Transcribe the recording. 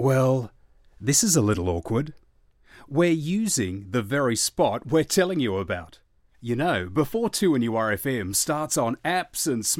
Well, this is a little awkward. We're using the very spot we're telling you about. You know, before 2NURFM starts on apps and